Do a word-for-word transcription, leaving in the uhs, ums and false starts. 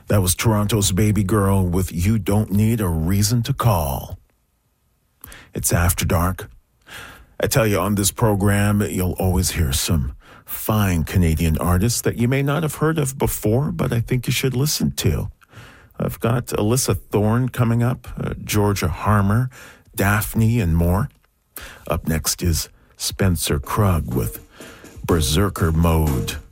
That was Toronto's Baby Girl with You Don't Need a Reason to Call. It's After Dark. I tell you, on this program, you'll always hear some fine Canadian artists that you may not have heard of before, but I think you should listen to. I've got Alyssa Thorne coming up, uh, Georgia Harmer, Daphne, and more. Up next is Spencer Krug with Berserker Mode.